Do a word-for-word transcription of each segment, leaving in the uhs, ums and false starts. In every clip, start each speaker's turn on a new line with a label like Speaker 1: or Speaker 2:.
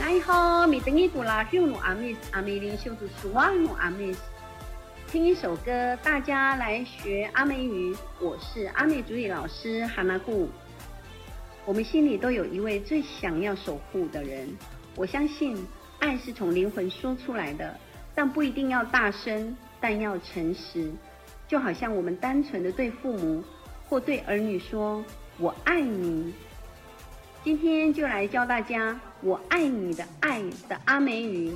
Speaker 1: 哎好，米登伊古拉休努阿密斯阿美林修主苏瓦努阿密斯。听一首歌，大家来学阿美语。我是阿美主语老师哈娜固。我们心里都有一位最想要守护的人。我相信爱是从灵魂说出来的，但不一定要大声，但要诚实。就好像我们单纯的对父母或对儿女说我爱你。今天就来教大家我爱你的爱的阿美语。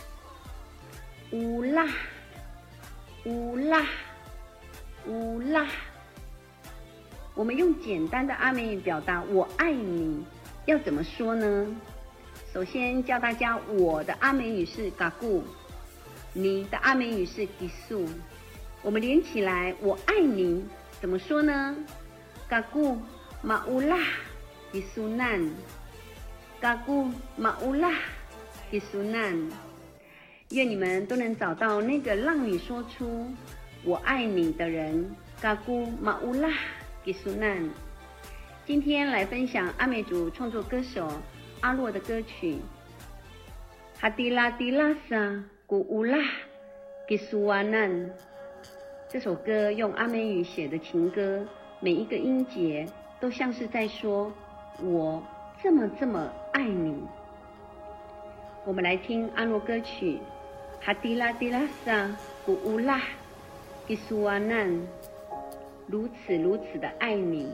Speaker 1: 乌拉乌拉乌拉，我们用简单的阿美语表达我爱你，要怎么说呢？首先教大家我的阿美语是嘎固，你的阿美语是吉素。我们连起来，我爱你怎么说呢？嘎固马乌拉吉苏难，嘎固马乌拉吉苏难。愿你们都能找到那个让你说出我爱你的人。嘎固马乌拉吉苏难。今天来分享阿美族创作歌手阿洛的歌曲哈迪拉迪拉萨古乌拉吉苏瓦难。这首歌用阿美语写的情歌，每一个音节都像是在说我这么这么爱你。我们来听阿洛歌曲哈迪拉迪拉萨古乌拉吉苏瓦难，如此如此的爱你。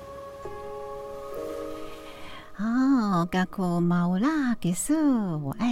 Speaker 2: 哦，嘎库马乌拉吉苏，我爱